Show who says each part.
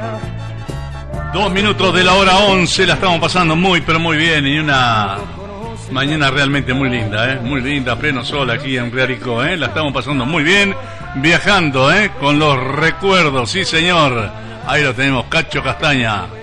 Speaker 1: 2 minutos de la hora 11, la estamos pasando muy, pero muy bien. Y una mañana realmente muy linda, muy linda, pleno sol aquí en Riarico, la estamos pasando muy bien, viajando, con los recuerdos, sí señor. Ahí lo tenemos, Cacho Castaña.